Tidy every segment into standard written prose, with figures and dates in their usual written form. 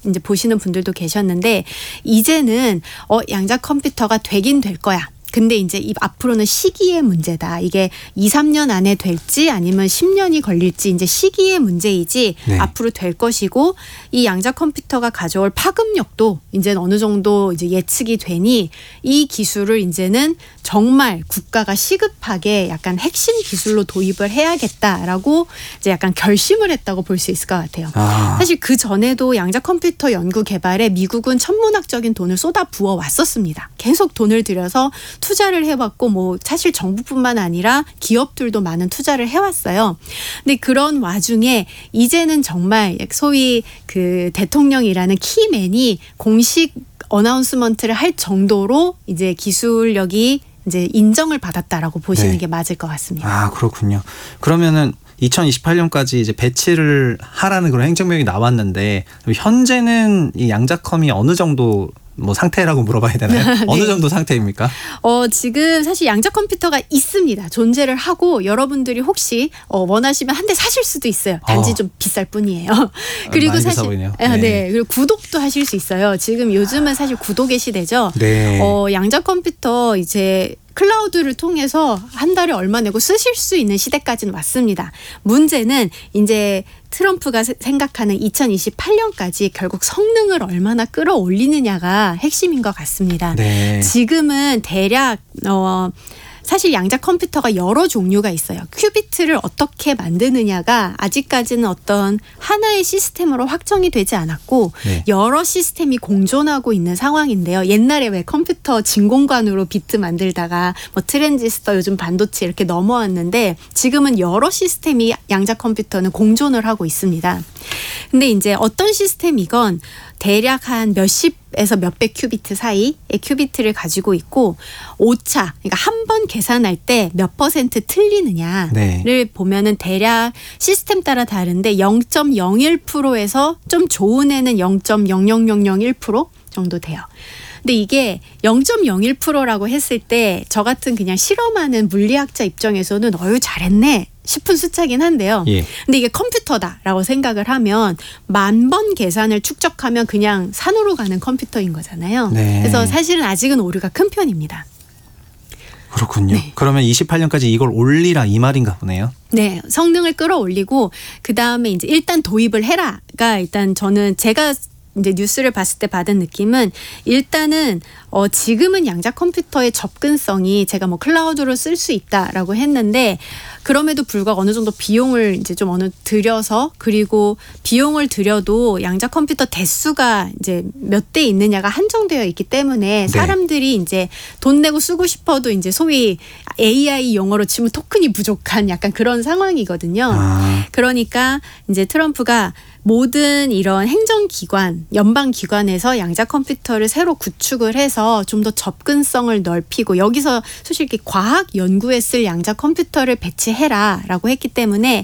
이제 보시는 분들도 계셨는데 이제는 양자 컴퓨터가 되긴 될 거야. 근데 이제 앞으로는 시기의 문제다. 이게 2, 3년 안에 될지 아니면 10년이 걸릴지 이제 시기의 문제이지 네. 앞으로 될 것이고 이 양자 컴퓨터가 가져올 파급력도 이제 어느 정도 이제 예측이 되니 이 기술을 이제는 정말 국가가 시급하게 약간 핵심 기술로 도입을 해야겠다라고 이제 약간 결심을 했다고 볼 수 있을 것 같아요. 사실 그 전에도 양자 컴퓨터 연구 개발에 미국은 천문학적인 돈을 쏟아 부어 왔었습니다. 계속 돈을 들여서 투자를 해왔고 뭐 사실 정부뿐만 아니라 기업들도 많은 투자를 해왔어요. 근데 그런 와중에 이제는 정말 소위 그 대통령이라는 키맨이 공식 어나운스먼트를 할 정도로 이제 기술력이 이제 인정을 받았다라고 보시는 네. 게 맞을 것 같습니다. 아, 그렇군요. 그러면은 2028년까지 이제 배치를 하라는 그런 행정명이 나왔는데 현재는 이 양자컴이 어느 정도 뭐 상태라고 물어봐야 되나요? 네. 어느 정도 상태입니까? 지금 사실 양자 컴퓨터가 있습니다. 존재를 하고 여러분들이 혹시 원하시면 한 대 사실 수도 있어요. 단지 좀 비쌀 뿐이에요. 그리고 많이 사실 비싸 보이네요. 네. 그리고 구독도 하실 수 있어요. 지금 요즘은 사실 구독의 시대죠. 네. 양자 컴퓨터 이제 클라우드를 통해서 한 달에 얼마 내고 쓰실 수 있는 시대까지는 왔습니다. 문제는 이제 트럼프가 생각하는 2028년까지 결국 성능을 얼마나 끌어올리느냐가 핵심인 것 같습니다. 네. 지금은 대략 사실 양자 컴퓨터가 여러 종류가 있어요. 큐비트를 어떻게 만드느냐가 아직까지는 어떤 하나의 시스템으로 확정이 되지 않았고 네. 여러 시스템이 공존하고 있는 상황인데요. 옛날에 왜 컴퓨터 진공관으로 비트 만들다가 뭐 트랜지스터 요즘 반도체 이렇게 넘어왔는데 지금은 여러 시스템이 양자 컴퓨터는 공존을 하고 있습니다. 근데 이제 어떤 시스템이건 대략 한 몇십에서 몇백 큐비트 사이의 큐비트를 가지고 있고 오차, 그러니까 한 번 계산할 때 몇 퍼센트 틀리느냐를 네. 보면은 대략 시스템 따라 다른데 0.01%에서 좀 좋은 애는 0.00001% 정도 돼요. 근데 이게 0.01%라고 했을 때 저 같은 그냥 실험하는 물리학자 입장에서는 어유 잘했네 싶은 숫자긴 한데요. 예. 근데 이게 컴퓨터다라고 생각을 하면 10,000번 계산을 축적하면 그냥 산으로 가는 컴퓨터인 거잖아요. 네. 그래서 사실은 아직은 오류가 큰 편입니다. 그렇군요. 네. 그러면 28년까지 이걸 올리라 이 말인가 보네요. 네, 성능을 끌어올리고 그 다음에 이제 일단 도입을 해라가 일단 저는 제가 이제 뉴스를 봤을 때 받은 느낌은 일단은 지금은 양자 컴퓨터의 접근성이 제가 뭐 클라우드로 쓸 수 있다라고 했는데 그럼에도 불구하고 어느 정도 비용을 이제 좀 들여서 그리고 비용을 들여도 양자 컴퓨터 대수가 이제 몇 대 있느냐가 한정되어 있기 때문에 사람들이 이제 돈 내고 쓰고 싶어도 이제 소위 AI 용어로 치면 토큰이 부족한 약간 그런 상황이거든요. 그러니까 이제 트럼프가 모든 이런 행정기관, 연방기관에서 양자 컴퓨터를 새로 구축을 해서 좀 더 접근성을 넓히고 여기서 솔직히 과학 연구에 쓸 양자 컴퓨터를 배치해라라고 했기 때문에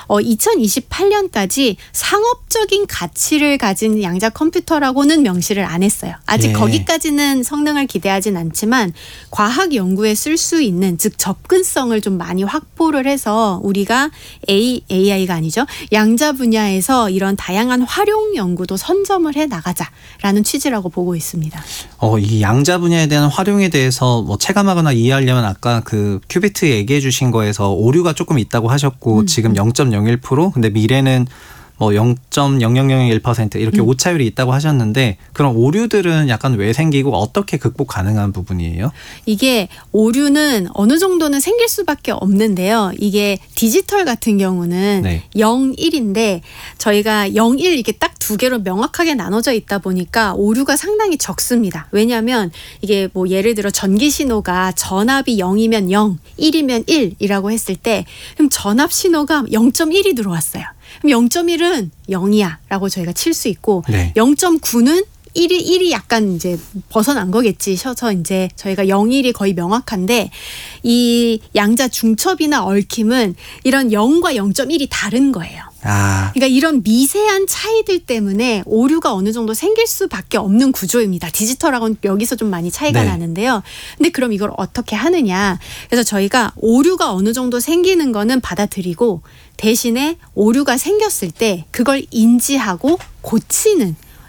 2028년까지 상업적인 가치를 가진 양자 컴퓨터라고는 명시를 안 했어요. 아직 예. 거기까지는 성능을 기대하진 않지만 과학 연구에 쓸 수 있는 즉 접근성을 좀 많이 확보를 해서 우리가 AI가 아니죠. 양자 분야에서 이런 다양한 활용 연구도 선점을 해 나가자라는 취지라고 보고 있습니다. 이 양자 분야에 대한 활용에 대해서 뭐 체감하거나 이해하려면 아까 그 큐비트 얘기해 주신 거에서 오류가 조금 있다고 하셨고 지금 0.01% 근데 미래는 뭐 0.00001% 이렇게 오차율이 있다고 하셨는데 그런 오류들은 약간 왜 생기고 어떻게 극복 가능한 부분이에요? 이게 오류는 어느 정도는 생길 수밖에 없는데요. 이게 디지털 같은 경우는 네. 0, 1인데 저희가 0, 1 이렇게 딱 두 개로 명확하게 나눠져 있다 보니까 오류가 상당히 적습니다. 왜냐하면 이게 뭐 예를 들어 전기 신호가 전압이 0이면 0, 1이면 1이라고 했을 때 그럼 전압 신호가 0.1이 들어왔어요. 그럼 0.1은 0이야 라고 저희가 칠 수 있고 네. 0.9는 1이 약간 이제 벗어난 거겠지 셔서 이제 저희가 0, 1이 거의 명확한데 이 양자 중첩이나 얽힘은 이런 0과 0.1이 다른 거예요. 그러니까 이런 미세한 차이들 때문에 오류가 어느 정도 생길 수밖에 없는 구조입니다. 디지털하고는 여기서 좀 많이 차이가 나는데요. 근데 그럼 이걸 어떻게 하느냐. 그래서 저희가 오류가 어느 정도 생기는 거는 받아들이고 대신에 오류가 생겼을 때 그걸 인지하고 고치는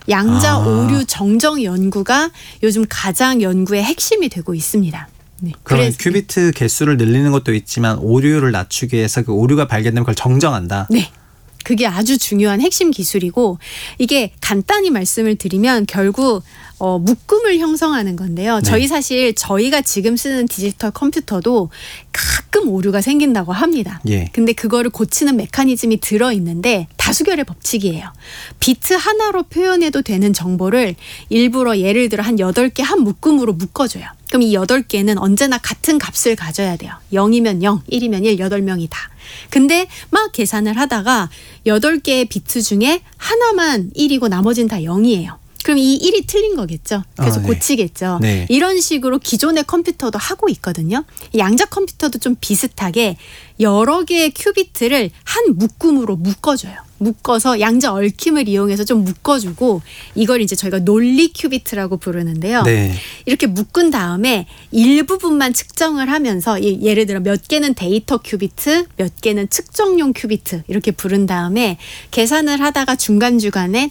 양자 오류 정정 연구가 요즘 가장 연구의 핵심이 되고 있습니다. 네. 그러면 큐비트 개수를 늘리는 것도 있지만 오류를 낮추기 위해서 그 오류가 발견되면 그걸 정정한다. 네. 그게 아주 중요한 핵심 기술이고 이게 간단히 말씀을 드리면 결국 묶음을 형성하는 건데요. 네. 저희가 지금 쓰는 디지털 컴퓨터도 가끔 오류가 생긴다고 합니다. 예. 근데 그거를 고치는 메커니즘이 들어있는데 다수결의 법칙이에요. 비트 하나로 표현해도 되는 정보를 일부러 예를 들어 한 8개 한 묶음으로 묶어줘요. 그럼 이 8개는 언제나 같은 값을 가져야 돼요. 0이면 0, 1이면 1, 8명이 다. 근데 막 계산을 하다가 8개의 비트 중에 하나만 1이고 나머지는 다 0이에요. 그럼 이 1이 틀린 거겠죠. 그래서 네. 고치겠죠. 네. 이런 식으로 기존의 컴퓨터도 하고 있거든요. 양자 컴퓨터도 좀 비슷하게 여러 개의 큐비트를 한 묶음으로 묶어줘요. 묶어서 양자 얽힘을 이용해서 좀 묶어주고 이걸 이제 저희가 논리 큐비트라고 부르는데요. 네. 이렇게 묶은 다음에 일부분만 측정을 하면서 예를 들어 몇 개는 데이터 큐비트, 몇 개는 측정용 큐비트 이렇게 부른 다음에 계산을 하다가 중간중간에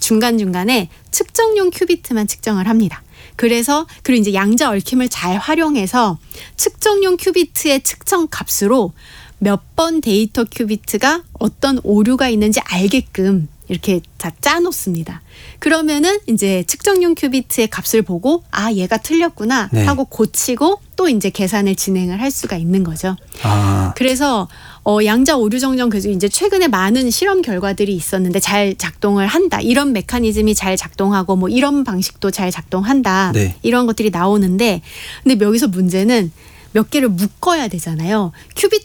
측정용 큐비트만 측정을 합니다. 그리고 이제 양자 얽힘을 잘 활용해서 측정용 큐비트의 측정 값으로 몇 번 데이터 큐비트가 어떤 오류가 있는지 알게끔 이렇게 다 짜놓습니다. 그러면은 이제 측정용 큐비트의 값을 보고 아 얘가 틀렸구나 네. 하고 고치고 또 이제 계산을 진행을 할 수가 있는 거죠. 아. 그래서 양자 오류 정정 그래서 이제 최근에 많은 실험 결과들이 있었는데 잘 작동을 한다. 이런 메커니즘이 잘 작동하고 뭐 이런 방식도 잘 작동한다. 네. 이런 것들이 나오는데 근데 여기서 문제는 몇 개를 묶어야 되잖아요.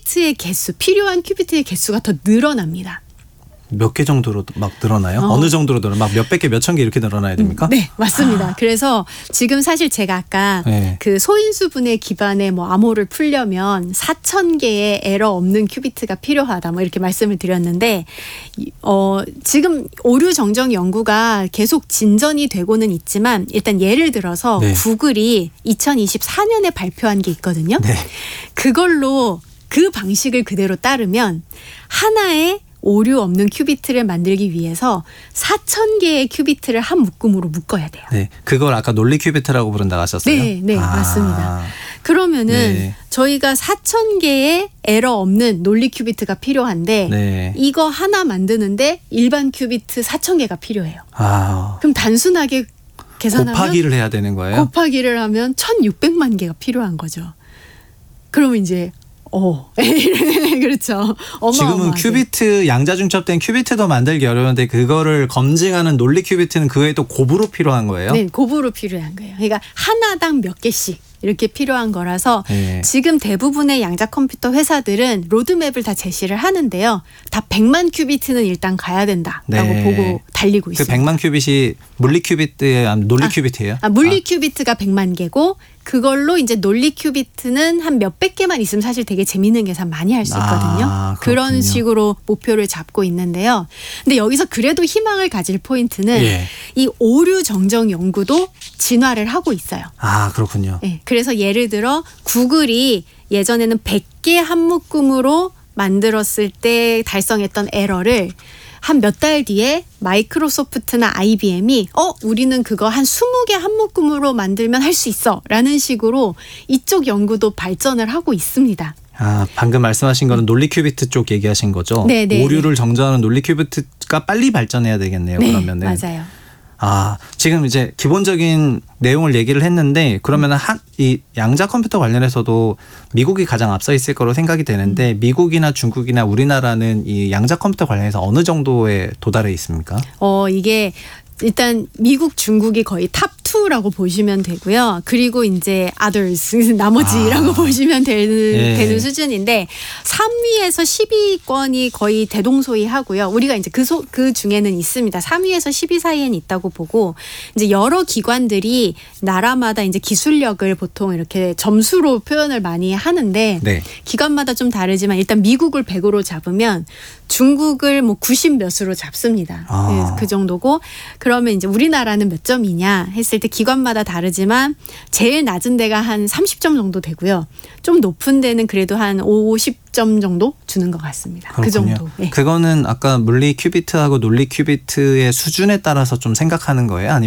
필요한 큐비트의 개수가 더 늘어납니다. 몇 개 정도로 막 늘어나요? 어느 정도로 늘어나요? 막 몇백 개, 몇천 개 이렇게 늘어나야 됩니까? 네, 맞습니다. 그래서 지금 사실 제가 아까 네. 그 소인수분해 기반의 뭐 암호를 풀려면 4,000개의 에러 없는 큐비트가 필요하다. 뭐 이렇게 말씀을 드렸는데 지금 오류 정정 연구가 계속 진전이 되고는 있지만 일단 예를 들어서 네. 구글이 2024년에 발표한 게 있거든요. 네. 그걸로 그 방식을 그대로 따르면 하나의 오류 없는 큐비트를 만들기 위해서 4,000개의 큐비트를 한 묶음으로 묶어야 돼요. 네. 그걸 아까 논리 큐비트라고 부른다고 하셨어요? 네, 맞습니다. 그러면은 네. 저희가 4,000개의 에러 없는 논리 큐비트가 필요한데 네. 이거 하나 만드는데 일반 큐비트 4,000개가 필요해요. 아. 그럼 단순하게 계산하면 곱하기를 해야 되는 거예요? 곱하기를 하면 1,600만 개가 필요한 거죠. 그러면 이제 그렇죠. 지금은 큐비트 양자중첩된 큐비트도 만들기 어려운데 그거를 검증하는 논리 큐비트는 그에 또 곱으로 필요한 거예요? 네, 곱으로 필요한 거예요. 그러니까 하나당 몇 개씩 이렇게 필요한 거라서 네. 지금 대부분의 양자 컴퓨터 회사들은 로드맵을 다 제시를 하는데요. 다 100만 큐비트는 일단 가야 된다라고 네. 보고 달리고 그 있습니다. 100만 큐빗이 물리 큐비트예요? 논리 큐비트예요? 물리 큐비트가 100만 개고 그걸로 이제 논리 큐비트는 한 몇백 개만 있으면 사실 되게 재미있는 계산 많이 할 수 있거든요. 그런 식으로 목표를 잡고 있는데요. 근데 여기서 그래도 희망을 가질 포인트는 예. 이 오류 정정 연구도 진화를 하고 있어요. 아, 그렇군요. 네, 그래서 예를 들어 구글이 예전에는 100개 한 묶음으로 만들었을 때 달성했던 에러를 한 몇 달 뒤에 마이크로소프트나 IBM이 우리는 그거 한 20개 한 묶음으로 만들면 할 수 있어 라는 식으로 이쪽 연구도 발전을 하고 있습니다. 아, 방금 말씀하신 거는 논리 큐비트 쪽 얘기하신 거죠? 네. 오류를 정정하는 논리 큐비트가 빨리 발전해야 되겠네요. 네, 그러면은. 맞아요. 아, 지금 이제 기본적인 내용을 얘기를 했는데 그러면은 이 양자 컴퓨터 관련해서도 미국이 가장 앞서 있을 거로 생각이 되는데 미국이나 중국이나 우리나라는 이 양자 컴퓨터 관련해서 어느 정도에 도달해 있습니까? 이게 일단 미국, 중국이 거의 탑 2라고 보시면 되고요. 그리고 이제 others 나머지라고 보시면 되는 수준인데 3위에서 10위권이 거의 대동소이하고요. 우리가 이제 그 중에는 있습니다. 3위에서 10위 사이에는 있다고 보고 이제 여러 기관들이 나라마다 이제 기술력을 보통 이렇게 점수로 표현을 많이 하는데 네. 기관마다 좀 다르지만 일단 미국을 100으로 잡으면 중국을 뭐 90 몇으로 잡습니다. 그 정도고 그러면 이제 우리나라는 몇 점이냐 했을 봤을 때 기관마다 다르지만 제일 낮은 데가 한 30점 정도 되고요. 좀 높은 데는 그래도 한 50점 정도 주는 것 같습니다. 그렇군요. 그 정도. 네. 그거는 아까 물리 큐비트하고 논리 큐비트의 수준에 따라서 좀 생각하는 거예요? 아니면